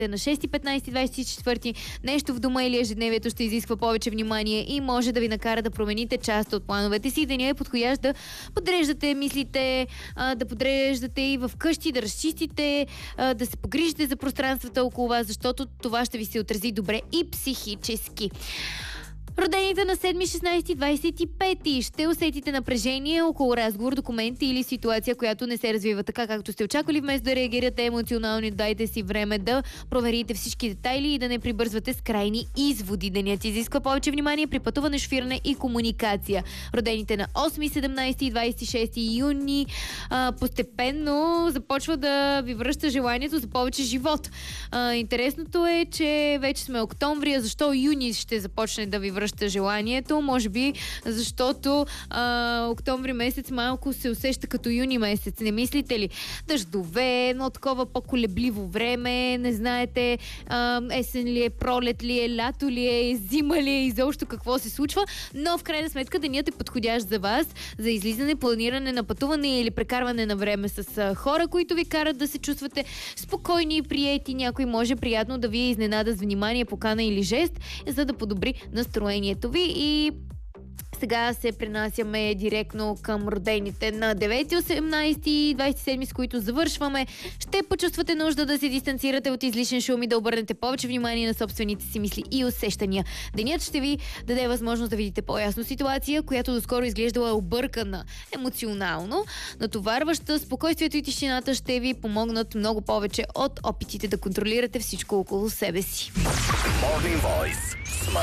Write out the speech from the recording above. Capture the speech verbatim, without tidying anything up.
на шести, петнайсети, двайсет и четвърти нещо в дома или ежедневието ще изисква повече внимание и може да ви накара да промените част от плановете си. Деня е подходящ да подреждате мислите, да подреждате и в къщи, да разчистите, да се погрижите за пространствата около вас, защото това ще ви се отрази добре и психически. Родените на седми, шестнайсети, двайсет и пети ще усетите напрежение около разговор, документ или ситуация, която не се развива така, както сте очаквали. Вместо да реагирате емоционално, дайте си време да проверите всички детайли и да не прибързвате с крайни изводи. Денят изисква повече внимание при пътуване, шофиране и комуникация. Родените на осми, седемнайсети и двайсет и шести юни а, постепенно започва да ви връща желанието за повече живот. А, интересното е, че вече сме октомври, а защо юни ще започне да ви връща желанието? Може би защото а, октомври месец малко се усеща като юни месец. Не мислите ли? Дъждове, едно такова по-колебливо време, не знаете а, есен ли е, пролет ли е, лято ли е, зима ли е, изобщо какво се случва, но в крайна сметка денят е подходящ за вас, за излизане, планиране на пътуване или прекарване на време с а, хора, които ви карат да се чувствате спокойни и приети. Някой може приятно да ви изненада с внимание, покана или жест, за да подобри настроението ви. И сега се пренасяме директно към родените на девети, осемнайсети и двайсет и седми, с които завършваме. Ще почувствате нужда да се дистанцирате от излишен шум и да обърнете повече внимание на собствените си мисли и усещания. Денят ще ви даде възможност да видите по-ясно ситуация, която доскоро изглеждала объркана емоционално, натоварваща. Спокойствието и тишината ще ви помогнат много повече от опитите да контролирате всичко около себе си.